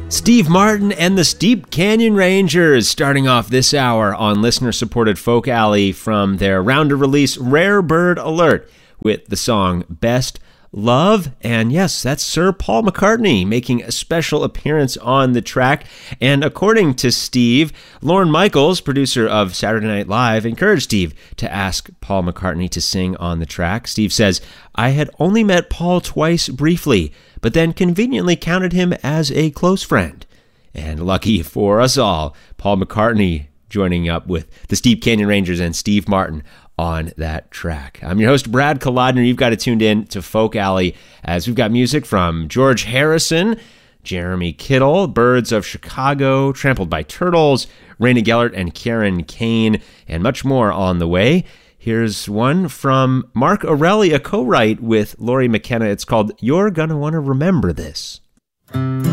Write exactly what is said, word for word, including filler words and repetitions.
Steve Martin and the Steep Canyon Rangers starting off this hour on listener-supported Folk Alley from their round-of-release Rare Bird Alert with the song Best Love. And yes, that's Sir Paul McCartney making a special appearance on the track. And according to Steve, Lorne Michaels, producer of Saturday Night Live, encouraged Steve to ask Paul McCartney to sing on the track. Steve says, "I had only met Paul twice briefly, but then conveniently counted him as a close friend." And lucky for us all, Paul McCartney joining up with the Steep Canyon Rangers and Steve Martin on that track. I'm your host, Brad Kolodner. You've got it tuned in to Folk Alley as we've got music from George Harrison, Jeremy Kittle, Birds of Chicago, Trampled by Turtles, Raina Gellert and Karen Kane, and much more on the way. Here's one from Mark Aurelia, co-write with Laurie McKenna. It's called You're Gonna Want to Remember This.